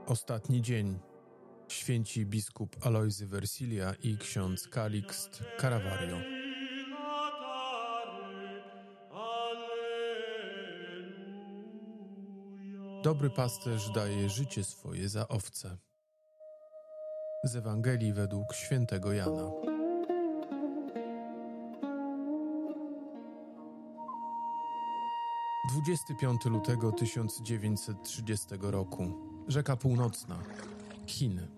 Ostatni dzień. Święci biskup Alojzy Versilia i ksiądz Kalixt Caravario. Dobry pasterz daje życie swoje za owce. Z Ewangelii według świętego Jana. (25 lutego 1930 roku). Rzeka Północna, Chiny.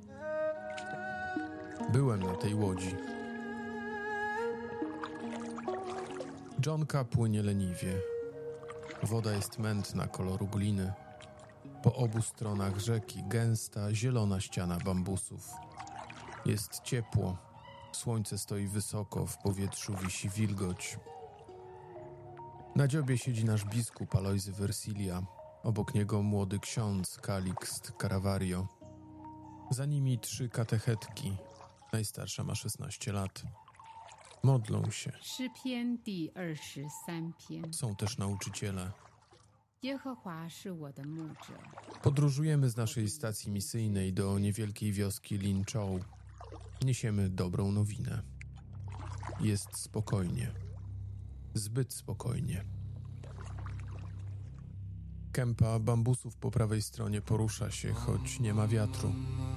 Byłem na tej łodzi. Dżonka płynie leniwie. Woda jest mętna koloru gliny. Po obu stronach rzeki gęsta, zielona ściana bambusów. Jest ciepło. Słońce stoi wysoko, w powietrzu wisi wilgoć. Na dziobie siedzi nasz biskup Alojzy Versilia. Obok niego młody ksiądz Kalixt Caravario. Za nimi 3 katechetki. Najstarsza ma 16 lat. Modlą się. Są też nauczyciele. Podróżujemy z naszej stacji misyjnej do niewielkiej wioski Linzhou. Niesiemy dobrą nowinę. Jest spokojnie. Zbyt spokojnie. Kępa bambusów po prawej stronie porusza się, choć nie ma wiatru.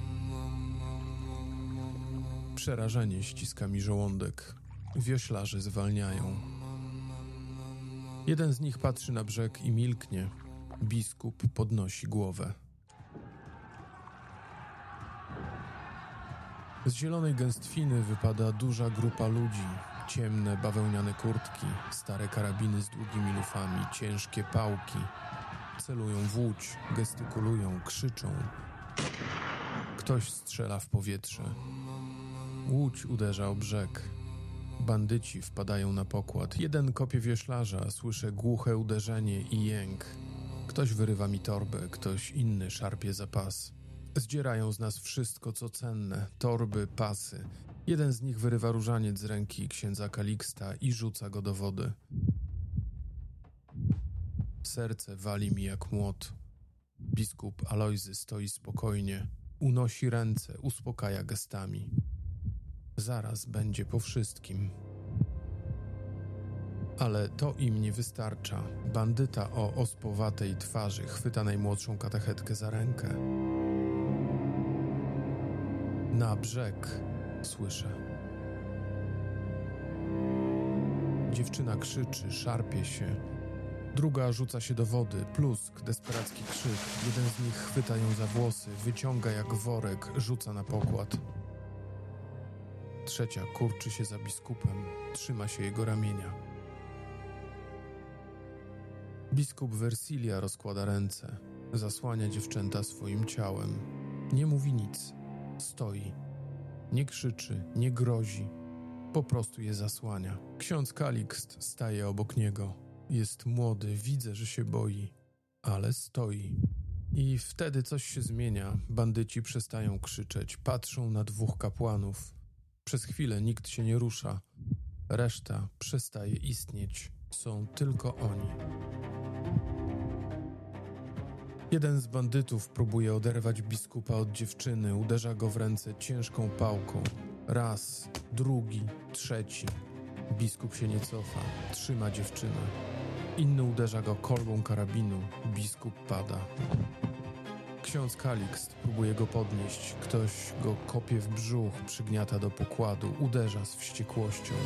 Przerażenie ściska mi żołądek. Wioślarze zwalniają. Jeden z nich patrzy na brzeg i milknie. Biskup podnosi głowę. Z zielonej gęstwiny wypada duża grupa ludzi. Ciemne, bawełniane kurtki, stare karabiny z długimi lufami, ciężkie pałki. Celują w łódź, gestykulują, krzyczą. Ktoś strzela w powietrze. Łódź uderza o brzeg. Bandyci wpadają na pokład. Jeden kopie wioślarza, słyszę głuche uderzenie i jęk. Ktoś wyrywa mi torbę, ktoś inny szarpie za pas. Zdzierają z nas wszystko, co cenne. Torby, pasy. Jeden z nich wyrywa różaniec z ręki księdza Kaliksta i rzuca go do wody. Serce wali mi jak młot. Biskup Alojzy stoi spokojnie. Unosi ręce, uspokaja gestami. Zaraz będzie po wszystkim. Ale to im nie wystarcza. Bandyta o ospowatej twarzy chwyta najmłodszą katechetkę za rękę. Na brzeg, słyszę. Dziewczyna krzyczy, szarpie się. Druga rzuca się do wody, plusk, desperacki krzyk. Jeden z nich chwyta ją za włosy, wyciąga jak worek, rzuca na pokład. Trzecia kurczy się za biskupem, trzyma się jego ramienia. Biskup Versilia rozkłada ręce, zasłania dziewczęta swoim ciałem. Nie mówi nic, stoi. Nie krzyczy, nie grozi, po prostu je zasłania. Ksiądz Kalixt staje obok niego. Jest młody, widzę, że się boi, ale stoi. I wtedy coś się zmienia. Bandyci przestają krzyczeć, patrzą na 2 kapłanów. Przez chwilę nikt się nie rusza. Reszta przestaje istnieć. Są tylko oni. Jeden z bandytów próbuje oderwać biskupa od dziewczyny. Uderza go w ręce ciężką pałką. Raz, drugi, trzeci. Biskup się nie cofa. Trzyma dziewczynę. Inny uderza go kolbą karabinu. Biskup pada. Ksiądz Kalixt próbuje go podnieść. Ktoś go kopie w brzuch, przygniata do pokładu, uderza z wściekłością.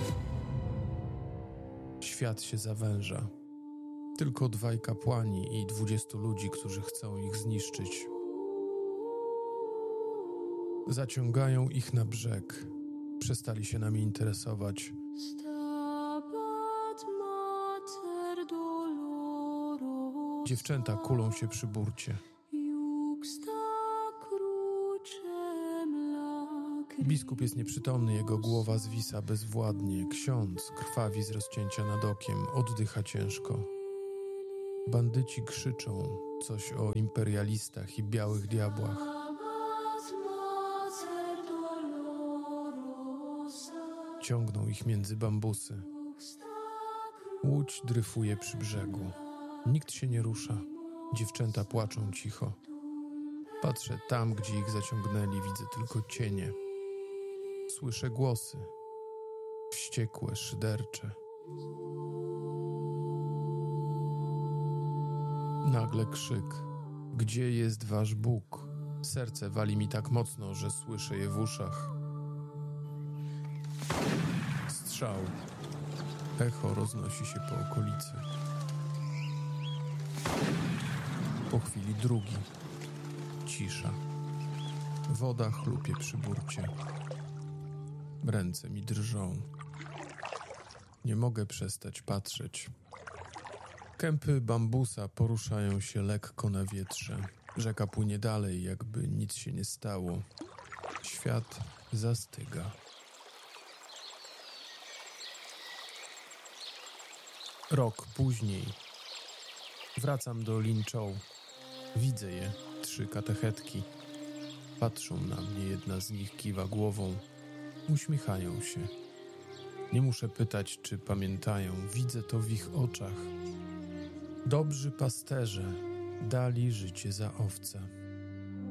Świat się zawęża. Tylko 2 kapłani i 20 ludzi, którzy chcą ich zniszczyć. Zaciągają ich na brzeg. Przestali się nami interesować. Dziewczęta kulą się przy burcie. Biskup jest nieprzytomny, jego głowa zwisa bezwładnie. Ksiądz krwawi z rozcięcia nad okiem, oddycha ciężko. Bandyci krzyczą coś o imperialistach i białych diabłach. Ciągną ich między bambusy. Łódź dryfuje przy brzegu. Nikt się nie rusza. Dziewczęta płaczą cicho. Patrzę tam, gdzie ich zaciągnęli, widzę tylko cienie. Słyszę głosy, wściekłe, szydercze. Nagle krzyk: gdzie jest wasz Bóg? Serce wali mi tak mocno, że słyszę je w uszach. Strzał. Echo roznosi się po okolicy. Po chwili drugi. Cisza. Woda chlupie przy burcie. Ręce mi drżą. Nie mogę przestać patrzeć. Kępy bambusa poruszają się lekko na wietrze. Rzeka płynie dalej, jakby nic się nie stało. Świat zastyga. Rok później. Wracam do Linzhou. Widzę je, 3 katechetki. Patrzą na mnie, jedna z nich kiwa głową. Uśmiechają się. Nie muszę pytać, czy pamiętają. Widzę to w ich oczach. Dobrzy pasterze dali życie za owce.